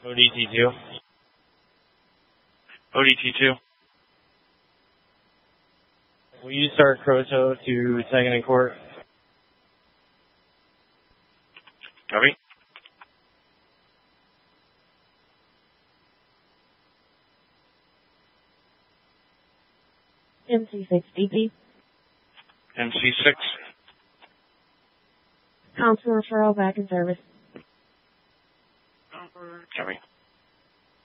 ODT2. ODT2. Will you start Croto to second in court? Copy. MC6 DP. MC6. Council referral back in service. Copy.